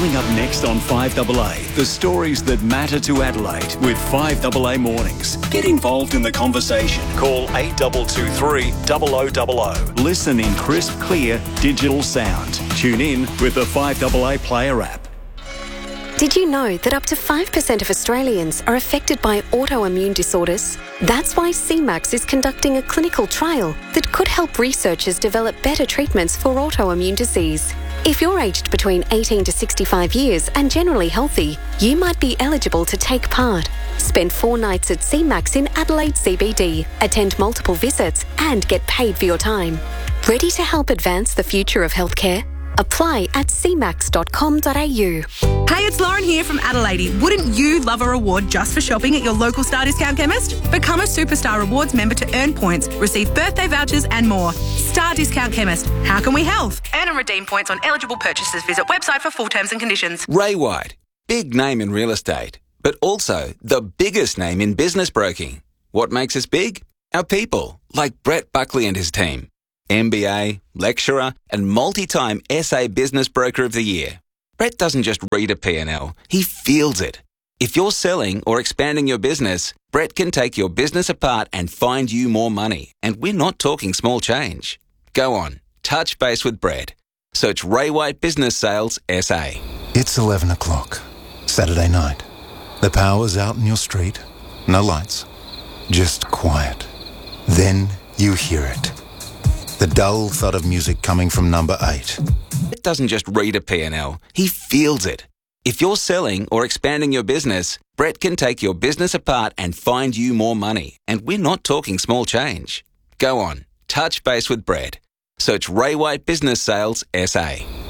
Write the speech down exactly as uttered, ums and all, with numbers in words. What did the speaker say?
Coming up next on five A A, the stories that matter to Adelaide with five A A Mornings. Get involved in the conversation. Call eight two two three, zero zero zero zero. Listen in crisp, clear, digital sound. Tune in with the five A A Player app. Did you know that up to five percent of Australians are affected by autoimmune disorders? That's why C MAX is conducting a clinical trial that could help researchers develop better treatments for autoimmune disease. If you're aged between eighteen to sixty-five years and generally healthy, you might be eligible to take part. Spend four nights at C MAX in Adelaide C B D, attend multiple visits and get paid for your time. Ready to help advance the future of healthcare? Apply at c max dot com dot a u. Hey, it's Lauren here from Adelaide. Wouldn't you love a reward just for shopping at your local Star Discount Chemist? Become a Superstar Rewards member to earn points, receive birthday vouchers and more. Star Discount Chemist. How can we help? Earn and redeem points on eligible purchases. Visit website for full terms and conditions. Ray White, big name in real estate, but also the biggest name in business broking. What makes us big? Our people, like Brett Buckley and his team. M B A, lecturer, and multi-time S A Business Broker of the Year. Brett doesn't just read a P and L, he feels it. If you're selling or expanding your business, Brett can take your business apart and find you more money. And we're not talking small change. Go on, touch base with Brett. Search Ray White Business Sales S A. It's eleven o'clock, Saturday night. The power's out in your street, no lights, just quiet. Then you hear it. The dull thud of music coming from number eight. Brett doesn't just read a P and L, he feels it. If you're selling or expanding your business, Brett can take your business apart and find you more money. And we're not talking small change. Go on, touch base with Brett. Search Ray White Business Sales S A.